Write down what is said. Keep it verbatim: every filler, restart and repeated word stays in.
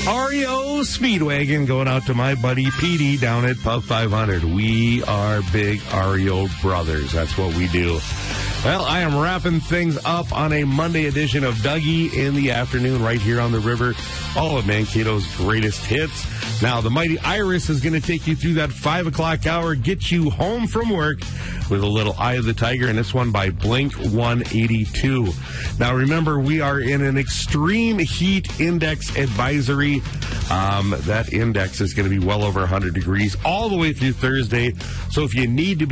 R E O Speedwagon going out to my buddy P D down at Pub five hundred. We are big R E O brothers. That's what we do. Well, I am wrapping things up on a Monday edition of Dougie in the Afternoon right here on the river. All of Mankato's greatest hits. Now, the mighty Iris is going to take you through that five o'clock hour, get you home from work with a little Eye of the Tiger, and this one by Blink one eighty-two. Now, remember, we are in an extreme heat index advisory. Um, that index is going to be well over one hundred degrees all the way through Thursday. So if you need to be